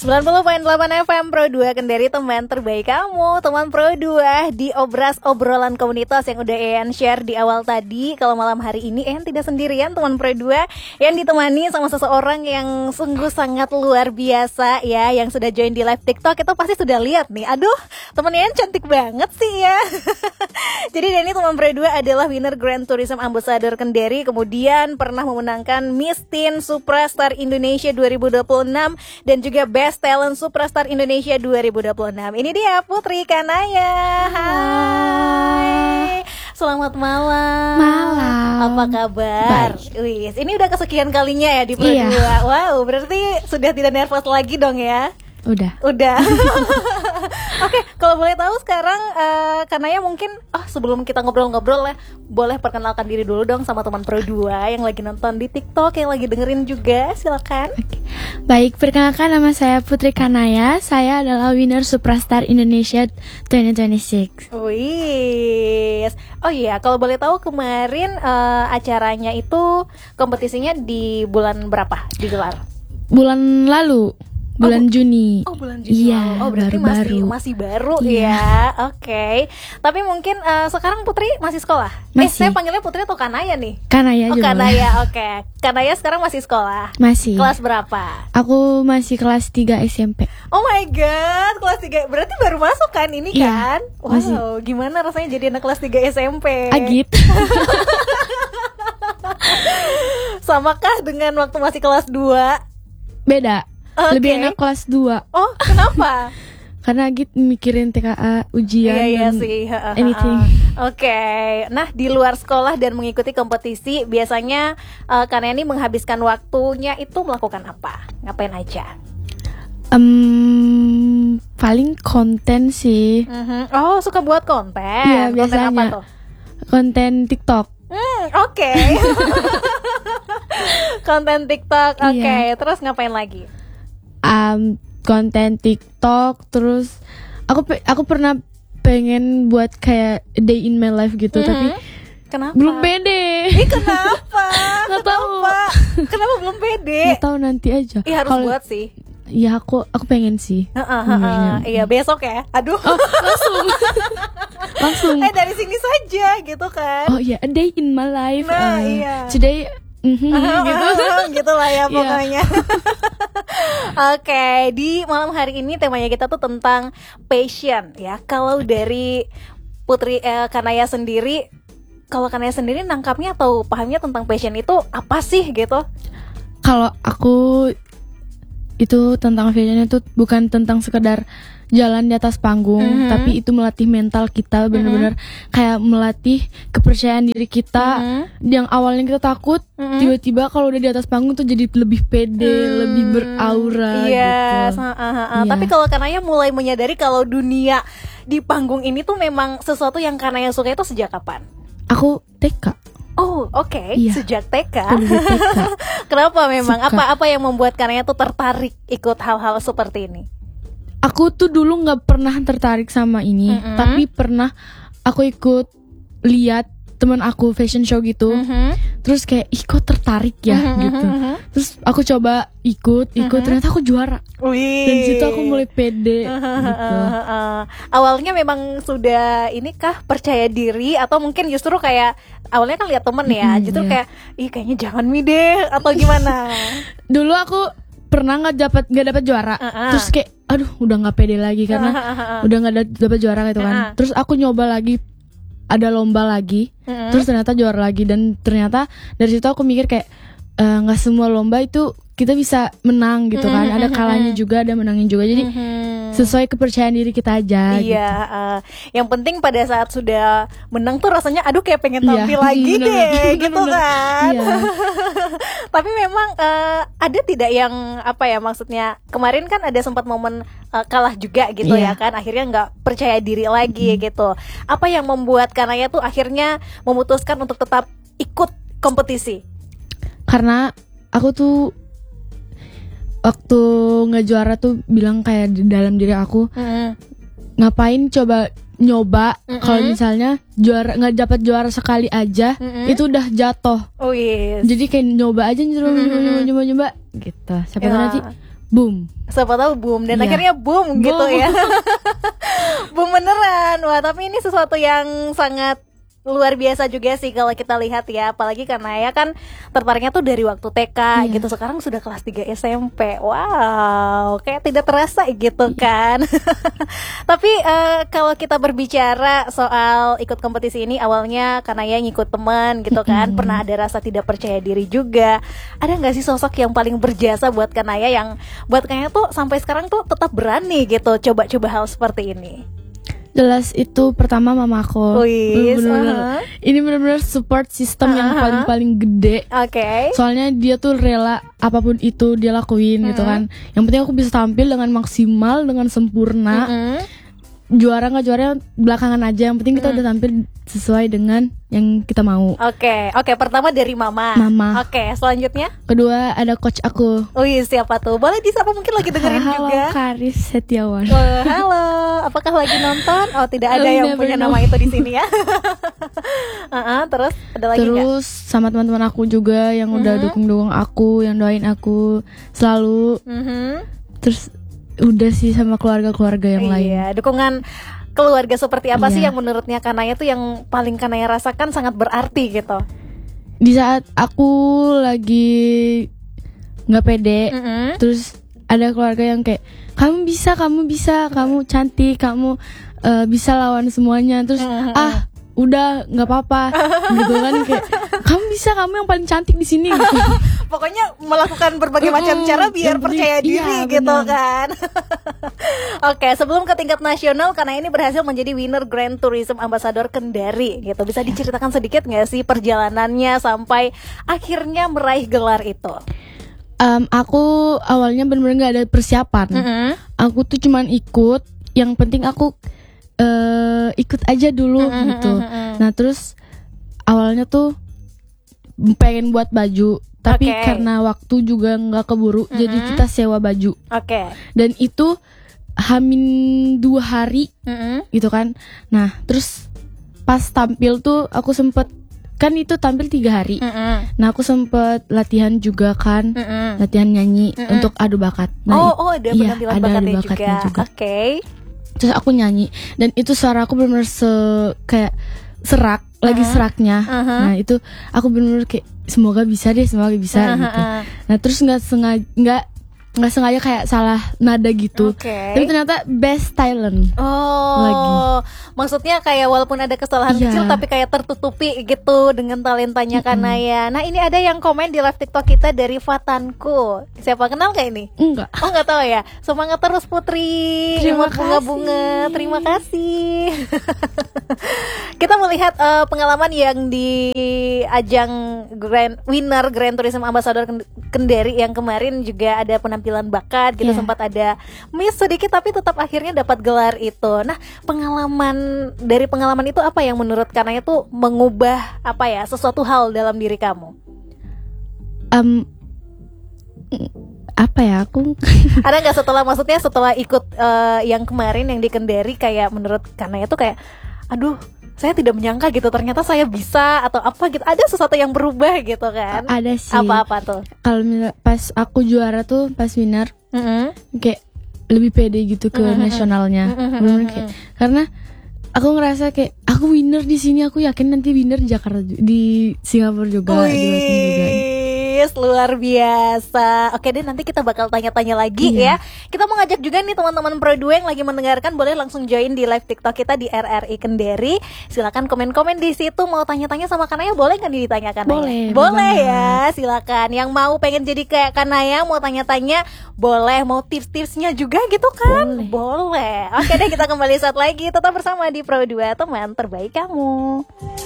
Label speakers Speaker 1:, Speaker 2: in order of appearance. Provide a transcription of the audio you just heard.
Speaker 1: 90.8 FM Pro 2 Kendari, teman terbaik kamu. Teman Pro 2 di obrolan komunitas yang udah Ean share di awal tadi. Kalau malam hari ini Ean tidak sendirian, teman Pro 2. Ean ditemani sama seseorang yang sungguh sangat luar biasa ya. Yang sudah join di live TikTok itu pasti sudah lihat nih. Aduh, teman Ean cantik banget sih ya. Jadi Denny, teman Pro 2 adalah winner Grand Tourism Ambassador Kendari. Kemudian pernah memenangkan Miss Teen Superstar Indonesia 2026 dan juga Best Talent Superstar Indonesia 2026. Ini dia Putri Kanaya. Hai. Selamat malam. Apa kabar? Wih, ini udah kesekian kalinya ya di Pro 2. Wow, berarti sudah tidak nervous lagi dong ya?
Speaker 2: Udah. Oke, kalau boleh tahu sekarang
Speaker 1: Kanaya mungkin sebelum kita ngobrol-ngobrol ya, boleh perkenalkan diri dulu dong sama teman Pro 2 yang lagi nonton di TikTok, yang lagi dengerin juga, silakan.
Speaker 2: Oke. Baik, perkenalkan nama saya Putri Kanaya. Saya adalah winner Superstar Indonesia 2026.
Speaker 1: Wih. Oh iya, kalau boleh tahu kemarin acaranya itu kompetisinya di bulan berapa digelar?
Speaker 2: Bulan lalu. Bulan Juni.
Speaker 1: Bulan Juni.
Speaker 2: Iya,
Speaker 1: berarti masih baru ya. Oke. Tapi mungkin sekarang Putri masih sekolah?
Speaker 2: Masih.
Speaker 1: Saya panggilnya Putri atau Kanaya nih?
Speaker 2: Kanaya juga.
Speaker 1: Kanaya, oke. Kanaya sekarang masih sekolah?
Speaker 2: Masih.
Speaker 1: Kelas berapa?
Speaker 2: Aku masih kelas 3 SMP.
Speaker 1: Oh my god, kelas 3. Berarti baru masuk kan ini kan? Wow,
Speaker 2: masih.
Speaker 1: Gimana rasanya jadi anak kelas 3 SMP?
Speaker 2: Agit.
Speaker 1: Samakah dengan waktu masih kelas 2?
Speaker 2: Beda.
Speaker 1: Okay.
Speaker 2: Lebih enak kelas 2.
Speaker 1: Oh, kenapa?
Speaker 2: Karena Agit mikirin TKA, ujian,
Speaker 1: iya
Speaker 2: dan
Speaker 1: sih.
Speaker 2: anything.
Speaker 1: Oke. Nah, di luar sekolah dan mengikuti kompetisi, biasanya Kanaya ini menghabiskan waktunya itu melakukan apa? Ngapain aja?
Speaker 2: Paling konten sih.
Speaker 1: Oh, suka buat konten?
Speaker 2: Iya, biasanya.
Speaker 1: Konten apa tuh?
Speaker 2: Konten TikTok.
Speaker 1: Oke. Konten TikTok, oke.
Speaker 2: Iya.
Speaker 1: Terus ngapain lagi?
Speaker 2: Konten TikTok, terus aku pernah pengen buat kayak a day in my life gitu, tapi
Speaker 1: kenapa?
Speaker 2: belum pede.
Speaker 1: Kenapa?
Speaker 2: Nggak tahu.
Speaker 1: Kenapa belum pede?
Speaker 2: Nggak tahu, nanti aja.
Speaker 1: Iya, harus buat sih.
Speaker 2: Ya aku pengen sih.
Speaker 1: Iya, besok ya. Aduh.
Speaker 2: Langsung.
Speaker 1: Dari sini saja gitu kan.
Speaker 2: Oh iya, a day in my life.
Speaker 1: Nah, iya.
Speaker 2: Today
Speaker 1: gitu lah ya pokoknya. Oke, di malam hari ini temanya kita tuh tentang passion ya. Kalau dari Putri Kanaya sendiri, nangkapnya atau pahamnya tentang passion itu apa sih gitu?
Speaker 2: Kalau aku itu tentang passion itu bukan tentang sekedar jalan di atas panggung, tapi itu melatih mental kita, benar-benar kayak melatih kepercayaan diri kita. Yang awalnya kita takut, tiba-tiba kalau udah di atas panggung tuh jadi lebih pede, lebih beraura gitu.
Speaker 1: Tapi kalau Kanaya mulai menyadari kalau dunia di panggung ini tuh memang sesuatu yang Kanaya suka itu sejak kapan?
Speaker 2: Aku TK.
Speaker 1: Oh, oke.
Speaker 2: Iya.
Speaker 1: Sejak TK.
Speaker 2: TK.
Speaker 1: Kenapa memang?
Speaker 2: Suka.
Speaker 1: Apa yang membuat Kanaya tuh tertarik ikut hal-hal seperti ini?
Speaker 2: Aku tuh dulu nggak pernah tertarik sama ini, tapi pernah aku ikut lihat teman aku fashion show gitu, terus kayak kok tertarik ya gitu, terus aku coba ikut, ternyata aku juara.
Speaker 1: Wih.
Speaker 2: Dan situ aku mulai pede gitu.
Speaker 1: Awalnya memang sudah percaya diri atau mungkin justru kayak awalnya kan lihat temen ya, justru kayak kayaknya jangan deh atau gimana?
Speaker 2: Dulu aku pernah nggak dapat juara, terus kayak aduh udah nggak pede lagi karena udah nggak dapat juara gitu kan. Terus aku nyoba lagi, ada lomba lagi, terus ternyata juara lagi, dan ternyata dari situ aku mikir kayak nggak semua lomba itu kita bisa menang gitu kan, ada kalahnya juga, ada menangnya juga, jadi sesuai kepercayaan diri kita aja.
Speaker 1: Iya, gitu. Yang penting pada saat sudah menang tuh rasanya aduh kayak pengen tampil lagi gitu kan. Iya. Tapi memang ada tidak yang maksudnya kemarin kan ada sempat momen kalah juga gitu ya kan, akhirnya nggak percaya diri lagi gitu. Apa yang membuat Kanaya tuh akhirnya memutuskan untuk tetap ikut kompetisi?
Speaker 2: Karena aku tuh waktu nggak juara tuh bilang kayak di dalam diri aku, ngapain coba nyoba kalau misalnya juara nggak dapat juara sekali aja itu udah jatuh.
Speaker 1: Oh yes.
Speaker 2: Jadi kayak nyoba aja nyoba gitu. Siapa tahu nanti boom.
Speaker 1: Siapa tahu boom dan
Speaker 2: Iya.
Speaker 1: akhirnya boom gitu ya. Boom beneran. Wah, tapi ini sesuatu yang sangat luar biasa juga sih kalau kita lihat ya, apalagi karena ya kan tertariknya tuh dari waktu TK gitu, sekarang sudah kelas 3 SMP. Wow, kayak tidak terasa gitu kan. Tapi kalau kita berbicara soal ikut kompetisi ini, awalnya karena ya ngikut teman gitu kan, pernah ada rasa tidak percaya diri juga. Ada nggak sih sosok yang paling berjasa buat Kanaya, yang buat Kanaya tuh sampai sekarang tuh tetap berani gitu coba-coba hal seperti ini?
Speaker 2: Jelas itu pertama mamaku.
Speaker 1: Bener-bener.
Speaker 2: Ini benar-benar support system yang paling gede.
Speaker 1: Oke.
Speaker 2: Soalnya dia tuh rela apapun itu dia lakuin gitu kan. Yang penting aku bisa tampil dengan maksimal, dengan sempurna. Juara nggak juara belakangan aja. Yang penting kita udah tampil sesuai dengan yang kita mau.
Speaker 1: Oke. Pertama dari mama. Oke, selanjutnya?
Speaker 2: Kedua ada coach aku.
Speaker 1: Siapa tuh? Boleh disapa, mungkin lagi dengerin
Speaker 2: Halo,
Speaker 1: juga.
Speaker 2: Karis Setiawan.
Speaker 1: Halo, apakah lagi nonton? Tidak ada yang punya nama itu di sini ya. Terus ada lagi nggak?
Speaker 2: Terus sama teman-teman aku juga yang udah dukung aku, yang doain aku selalu. Terus udah sih sama keluarga-keluarga yang lain.
Speaker 1: Iya, dukungan keluarga seperti apa sih yang menurutnya Kanaya tuh yang paling Kanaya rasakan sangat berarti gitu?
Speaker 2: Di saat aku lagi nggak pede, terus ada keluarga yang kayak kamu bisa, kamu cantik, kamu bisa lawan semuanya. Terus udah nggak apa-apa gitu kan, kayak kamu bisa, kamu yang paling cantik di sini gitu.
Speaker 1: Pokoknya melakukan berbagai macam cara biar percaya diri gitu kan. Oke, sebelum ke tingkat nasional, karena ini berhasil menjadi winner Grand Tourism Ambassador Kendari gitu. Bisa diceritakan sedikit nggak sih perjalanannya sampai akhirnya meraih gelar itu?
Speaker 2: Aku awalnya benar-benar nggak ada persiapan. Aku tuh cuman ikut. Yang penting aku ikut aja dulu gitu. Nah terus awalnya tuh pengen buat baju, tapi karena waktu juga nggak keburu, jadi kita sewa baju. Dan itu hamin 2 hari gitu kan. Nah terus pas tampil tuh aku sempet, kan itu tampil 3 hari. Nah aku sempet latihan juga kan, latihan nyanyi untuk adu bakat. Nah,
Speaker 1: ada penampilan bakatnya juga.
Speaker 2: Terus aku nyanyi dan itu suara aku benar-benar kayak serak, lagi seraknya. Nah itu aku benar-benar kayak semoga bisa gitu. Nah terus nggak sengaja kayak salah nada gitu. Tapi ternyata best talent. Lagi.
Speaker 1: Maksudnya kayak walaupun ada kesalahan kecil tapi kayak tertutupi gitu dengan talentanya Kanaya. Nah ini ada yang komen di live TikTok kita dari Fatanku. Siapa, kenal gak ini?
Speaker 2: Enggak.
Speaker 1: Nggak tahu ya. Semangat terus Putri.
Speaker 2: Terima
Speaker 1: bunga-bunga. Terima kasih. Kita melihat pengalaman yang di ajang winner Grand Tourism Ambassador Kendari yang kemarin juga ada penampilan bakat gitu, sempat ada miss sedikit tapi tetap akhirnya dapat gelar itu. Nah, dari pengalaman itu apa yang menurut Kanaya tuh mengubah sesuatu hal dalam diri kamu? Aku ada nggak setelah ikut yang kemarin yang di Kendari, kayak menurut Kanaya tuh kayak aduh, saya tidak menyangka gitu, ternyata saya bisa atau apa gitu, ada sesuatu yang berubah gitu kan?
Speaker 2: Ada sih.
Speaker 1: Apa tuh?
Speaker 2: Kalau pas aku juara tuh, pas winner, kayak lebih pede gitu ke nasionalnya. Kayak, karena aku ngerasa kayak aku winner di sini, aku yakin nanti winner di Jakarta, di Singapura juga, di Batam juga.
Speaker 1: Luar biasa. Oke deh, nanti kita bakal tanya-tanya lagi ya. Kita mau ngajak juga nih teman-teman Pro 2 yang lagi mendengarkan, boleh langsung join di live TikTok kita di RRI Kendari. Silakan komen-komen di situ, mau tanya-tanya sama Kanaya, boleh kan ditanyakan? Boleh ya, silakan. Yang mau pengen jadi kayak Kanaya, mau tanya-tanya, boleh. Mau tips-tipsnya juga gitu kan? Boleh. Oke deh, kita kembali saat lagi. Tetap bersama di Pro 2, teman terbaik kamu.